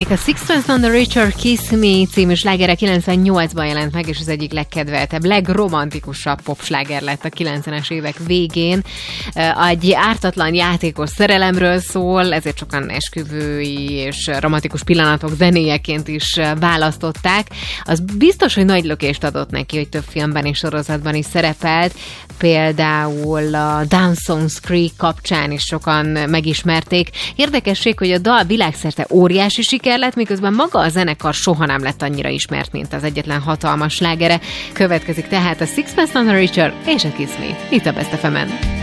A Sixpence None the Richer Kiss Me című slágere 98-ban jelent meg, és az egyik legkedveltebb, legromantikusabb popsláger lett a 90-es évek végén. Egy ártatlan játékos szerelemről szól, ezért sokan esküvői és romantikus pillanatok zenéjeként is választották. Az biztos, hogy nagy lökést adott neki, hogy több filmben és sorozatban is szerepelt. Például a Dawson's Creek kapcsán is sokan megismerték. Érdekesség, hogy a dal világszerte óriási siker lett, miközben maga a zenekar soha nem lett annyira ismert, mint az egyetlen hatalmas slágere. Következik tehát a Sixpence None the Richer és a Kiss Me. Itt a Best FM-en.